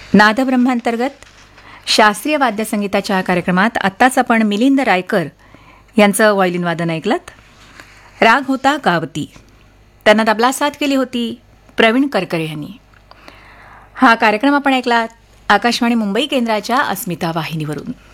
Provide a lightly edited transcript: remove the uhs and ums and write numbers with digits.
नादब्रह्मांतर्गत शास्त्रीय वाद्यसंगीताच्या कार्यक्रमात आत्ताच आपण मिलिंद रायकर यांचं व्हायोलिन वादन ऐकलत. राग होता गावती. त्यांना तबला साथ केली होती प्रवीण करकरे यांनी. हा कार्यक्रम आपण ऐकला आकाशवाणी मुंबई केंद्राच्या अस्मिता वाहिनीवरून.